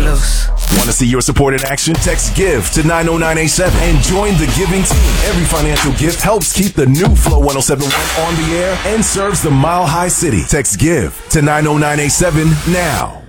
loose. Want to see your support in action? Text GIVE to 90987 and join the giving team. Every financial gift helps keep the new Flow 1071 on the air and serves the Mile High City. Text GIVE to 90987 now.